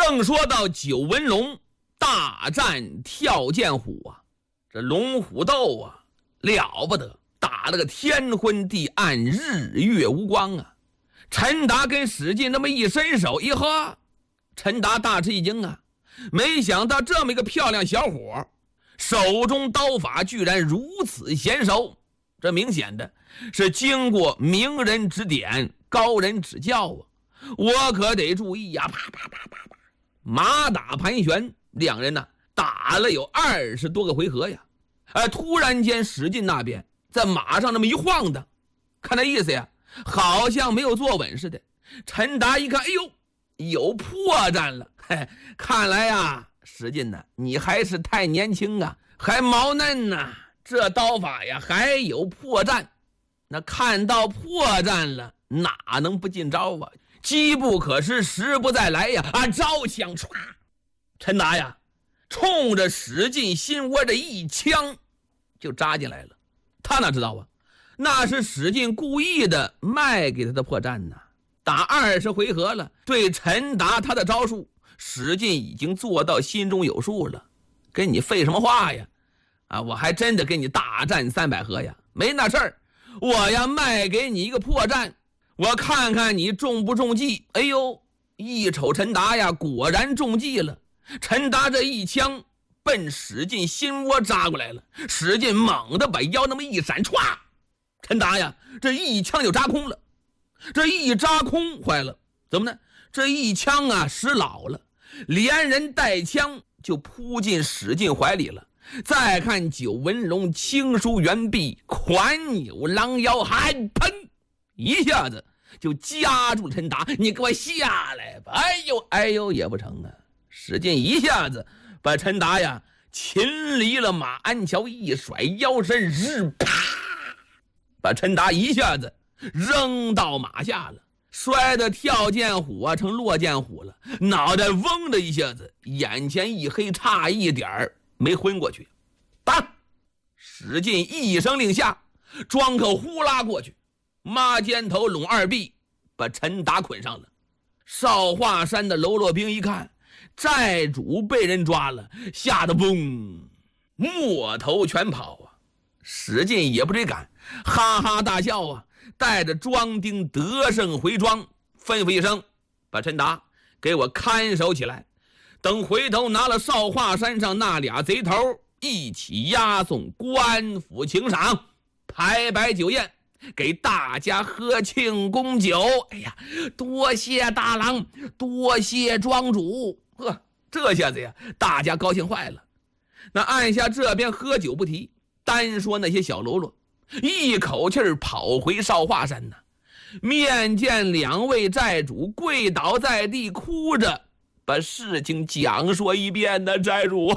正说到九纹龙大战跳涧虎啊，这龙虎斗啊了不得，打了个天昏地暗，日月无光啊。陈达跟史进那么一伸手，一喝，陈达大吃一惊啊，没想到这么一个漂亮小伙，手中刀法居然如此娴熟，这明显的是经过名人指点，高人指教啊。我可得注意呀！啪啪啪啪啪，马打盘旋，两人呢打了有20多个回合呀。突然间史进那边在马上那么一晃的，看那意思呀，好像没有坐稳似的。陈达一看，哎呦，有破绽了。看来呀，史进呢，你还是太年轻啊，还毛嫩呢，这刀法呀还有破绽。那看到破绽了，哪能不进招啊？机不可失，时不再来呀！招枪唰，陈达呀，冲着史进心窝这一枪就扎进来了。他哪知道啊，那是史进故意的卖给他的破绽呢。打20回合了，对陈达他的招数，史进已经做到心中有数了。跟你废什么话呀？我还真的跟你大战300合呀，没那事儿。我呀卖给你一个破绽，我看看你中不中计。哎呦，一瞅陈达呀，果然中计了。陈达这一枪奔史进心窝扎过来了，史进猛地把腰那么一闪，歘，陈达呀这一枪就扎空了。这一扎空坏了，怎么呢？这一枪啊使老了，连人带枪就扑进史进怀里了。再看九纹龙轻舒猿臂，款扭狼腰，还砰一下子就夹住陈达，你给我下来吧！哎呦也不成啊！史进一下子把陈达呀擒离了马鞍桥，一甩腰身，啪，把陈达一下子扔到马下了，摔得跳涧虎啊成落涧虎了，脑袋嗡的一下子，眼前一黑，差一点没昏过去。打！史进一声令下，庄客呼啦过去，抹肩头拢2臂，把陈达捆上了。少华山的喽啰兵一看寨主被人抓了，吓得嘣，摸头全跑啊！史进也不追赶，哈哈大笑啊，带着庄丁得胜回庄，吩咐一声，把陈达给我看守起来，等回头拿了少华山上那俩贼头一起押送官府请赏，排摆酒宴，给大家喝庆功酒。哎呀，多谢大郎，多谢庄主。这下子呀，大家高兴坏了。那按下这边喝酒不提，单说那些小喽啰，一口气跑回少华山呢，面见2位寨主，跪倒在地，哭着把事情讲说一遍呢。寨主，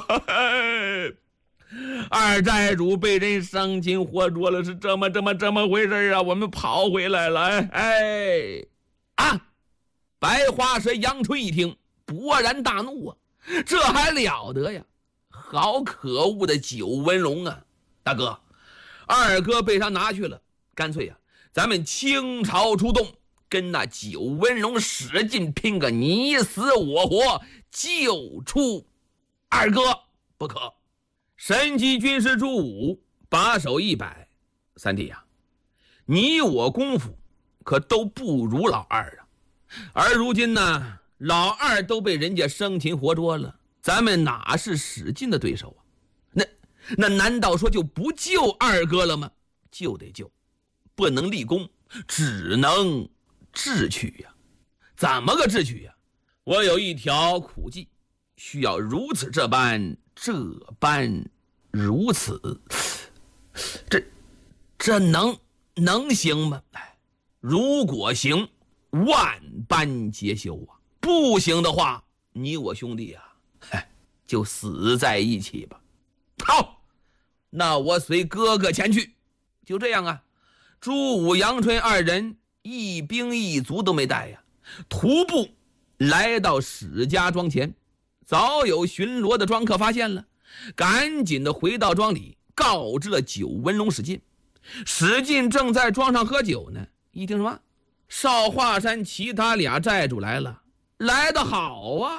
二寨主被人生擒活捉了，是这么回事啊！我们跑回来了。白花蛇杨春一听，勃然大怒啊！这还了得呀！好可恶的九纹龙啊！大哥，二哥被他拿去了，干脆呀，咱们倾巢出动，跟那九纹龙使劲拼个你死我活，救出二哥不可。神机军师朱武把手一摆，三弟呀，你我功夫可都不如老二啊，而如今呢，老二都被人家生擒活捉了，咱们哪是史进的对手啊？那难道说就不救二哥了吗？就得救，不能立功，只能智取呀。怎么个智取呀？我有一条苦计，需要如此这般如此，这能行吗？如果行，万般皆休啊！不行的话，你我兄弟啊，就死在一起吧。好，那我随哥哥前去。就这样啊，朱武、杨春二人一兵一卒都没带呀，徒步来到史家庄前。早有巡逻的庄客发现了，赶紧的回到庄里，告知了九纹龙史进。史进正在庄上喝酒呢，一听什么少华山其他俩寨主来了，来得好啊！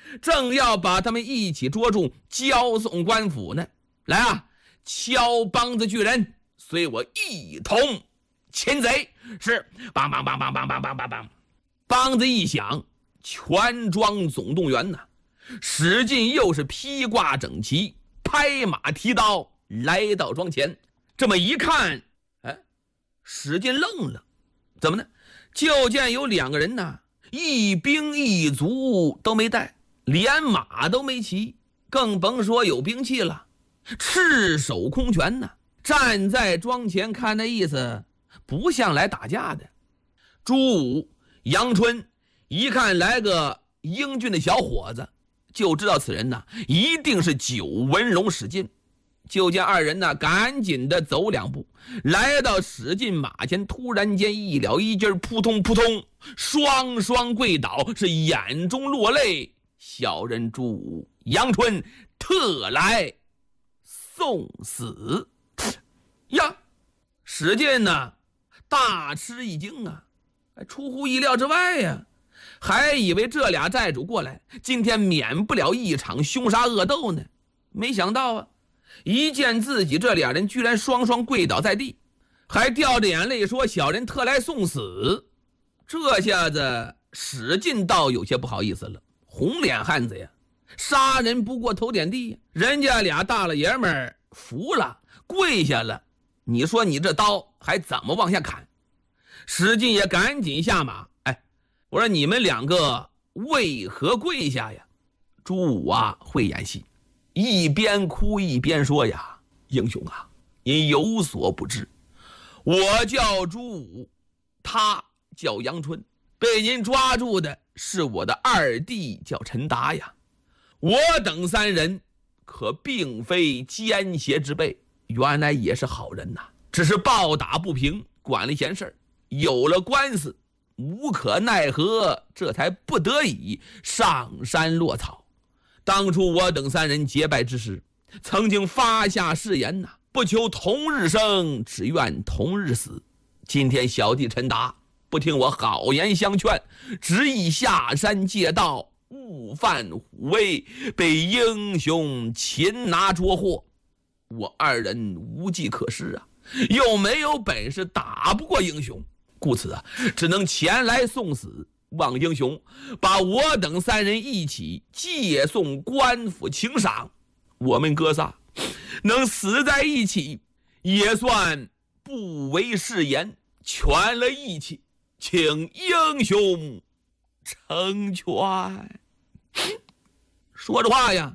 正要把他们一起捉住，交送官府呢。来啊，敲梆子巨人，随我一同擒贼。是，梆梆梆梆梆梆梆梆梆，梆子一响，全庄总动员呐。史进又是披挂整齐，拍马提刀来到庄前。这么一看，史进愣了，怎么呢？就见有2个人呢，一兵一卒都没带，连马都没骑，更甭说有兵器了，赤手空拳呢，站在庄前，看那意思不像来打架的。朱武、杨春一看来个英俊的小伙子，就知道此人呢一定是九纹龙史进。就见2人呢赶紧的走2步，来到史进马前，突然间一了一劲，扑通扑通，双双跪倒，是眼中落泪。小人朱武、杨春特来送死呀！史进呢大吃一惊啊，出乎意料之外呀，还以为这俩寨主过来今天免不了一场凶杀恶斗呢，没想到啊，一见自己这俩人居然双双跪倒在地，还掉着眼泪说小人特来送死。这下子史进倒有些不好意思了，红脸汉子呀，杀人不过头点地，人家俩大老爷们儿服了，跪下了，你说你这刀还怎么往下砍？史进也赶紧下马，我说你们2个为何跪下呀？朱武啊会演戏，一边哭一边说呀，英雄啊，您有所不知，我叫朱武，他叫杨春，被您抓住的是我的2弟叫陈达呀。我等3人可并非奸邪之辈，原来也是好人呐，只是暴打不平，管了闲事，有了官司，无可奈何，这才不得已上山落草。当初我等3人结拜之时，曾经发下誓言呐，不求同日生，只愿同日死。今天小弟陈达不听我好言相劝，执意下山借道，误犯虎威，被英雄擒拿捉获。我2人无计可施啊，又没有本事打不过英雄，故此啊，只能前来送死，望英雄把我等3人一起借送官府请赏。我们哥仨能死在一起，也算不违誓言，全了义气，请英雄成全。说着话呀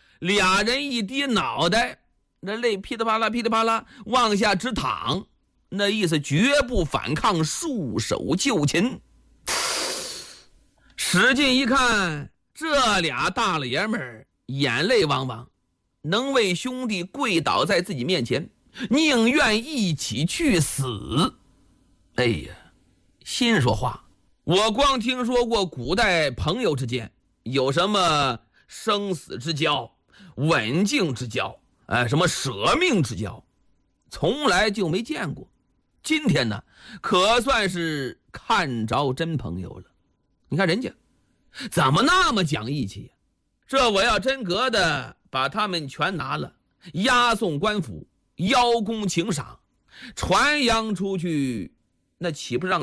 ，2人一低脑袋，那泪噼里啪啦噼里啪啦往下直淌，那意思绝不反抗，束手就擒。史进一看这俩大老爷们儿眼泪汪汪，能为兄弟跪倒在自己面前，宁愿一起去死。哎呀，心说话，我光听说过古代朋友之间有什么生死之交、刎颈之交，什么舍命之交，从来就没见过。今天呢，可算是看着真朋友了。你看人家怎么那么讲义气呀？这我要真格的把他们全拿了，押送官府，邀功请赏，传扬出去，那岂不让